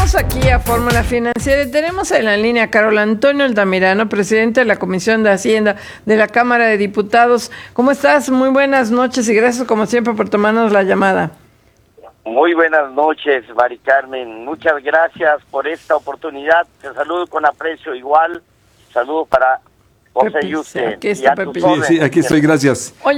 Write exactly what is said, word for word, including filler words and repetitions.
Estamos aquí a Fórmula Financiera y tenemos en la línea a Carlos Antonio Altamirano, presidente de la Comisión de Hacienda de la Cámara de Diputados. ¿Cómo estás? Muy buenas noches y gracias como siempre por tomarnos la llamada. Muy buenas noches, Mari Carmen. Muchas gracias por esta oportunidad. Te saludo con aprecio igual. Saludo para José Pepe, Yuste. aquí está y a tus Pepe. Sí, sí, aquí estoy, gracias. Oye,